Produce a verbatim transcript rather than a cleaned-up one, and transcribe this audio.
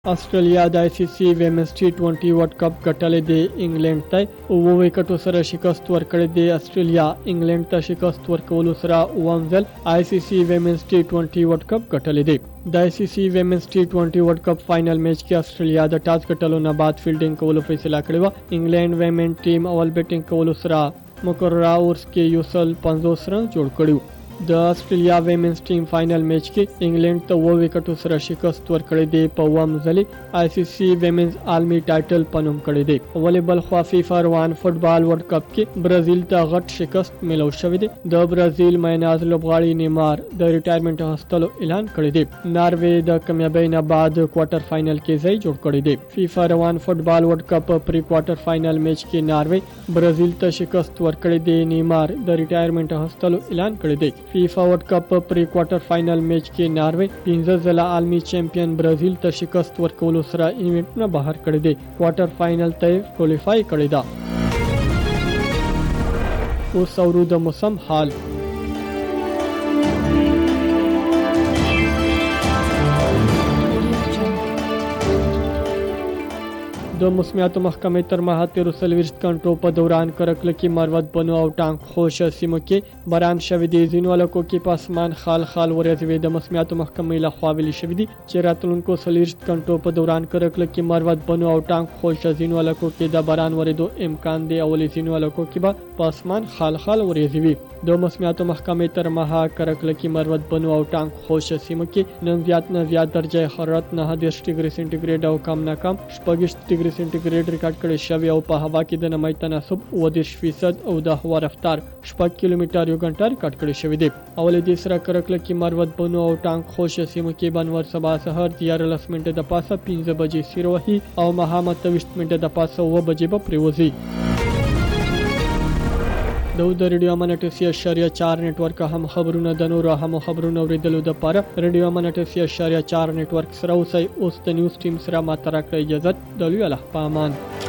آسټرالیا د آی سی سی ویمنز ټي ټوینټي ورلد کپ ګټلې دی. انګلند ته اوه وکټو سره شکست ورکړی دی. آسټرالیا انګلند ته شکست ورکولو سره اووم ځل آی سی سی ویمنز ټي ټوینټي ورلد کپ ګټلې دی. د آی سی سی ویمنز ټي ټوینټي ورلد کپ فائنل میچ کې آسټرالیا د ټاس ګټلو نه بعد فیلډینګ کولو فیصله کړې و. انګلند ویمن ټیم اول بیټینګ کولو سره مقرره اورز کې یو سل پنځوس رن جوړ کړي. د آسټرالیا ویمنز ټیم فائنل میچ کې انګلند ته اوه وکټو سره شکست ورکړی دی. په اووم ځل آی سی سی ویمنز عالمي ټایټل پنوم کړی دی. ولې بل خوا فیفا روان فوټبال ورلد کپ کې برازیل ته غټ شکست ملو شوی دی. د برازیل میناز لوبغاړي نیمار د ریټایرمنټ اخیستلو اعلان کړی دی. ناروې د کامیابۍ نه بعد کوارټر فائنل کې ځای جوړ کړی دی. فیفا روان فوټبال ورلد کپ پری کوارټر فائنل میچ کې ناروې برازیل ته شکست ورکړی دی. نیمار د ریټایرمنټ اخیستلو اعلان کړی دی. فیفا ورلد کپ پری کوارټر فائنل میچ کې ناروې پنځه ځله عالمي چیمپیون برازیل ته شکست ورکولو سره ایونټ نه بهر کړی دی. کوارټر فائنل ته کوالیفای کړی دا. اوس اورو د موسم حال. د موسمیاتو محکمې تر ماهه تیرو څلوېښت غنټو په دوران کرکله کې مروت بنو او ټانک خوش سیمو کې باران شوی دی. ځینو علاقو کې په اسمان خال خال ورېځې د موسمیاتو محکمې لخوا ویلي شوي دي چې راتلونکو څلوېښت غنټو په دوران کرکله کې مروت بنو او ټانک خوش ځینو علاقو کې د باران ورېدو امکان دی او ځینو علاقو کې به په اسمان خال خال ورېځې وي. د موسمیاتو محکمې تر ماهه کرکله کې مروت بنو او ټانک خوش سیمو کې نن زیات نه زیات درجه حرارت نه دېرش ډیګري سنټیګریډ او کم نه کم شپږ ډیګري سنټیګریډ ریکارډ کړی شوی او په هوا کې د نمی تناسب اوه دېرش فیصد او د هوا رفتار شپږ کیلومتر یو غنټه ریکارډ کړی شوی دی. او له دې سره کرکله کې مروت بنو او ټانک خوش سیمو کې بنور سبا سحر دیارلس منټه د پاسه پنځه بجې سیر وهي او ماښام اته ویشت منټه د پاسه اوه بجې به پریوځي. د ریډیو امن اټسي اشاریه چار نیټورک هم خبرونه د نورو هم خبرونه اوریدلو د پاره ریډیو امن اټسي اشاریه چار نیټورک سره اوسئ. اوس د نیوز ټیم سره ماته راکړئ اجازه. د لوی الله په امان.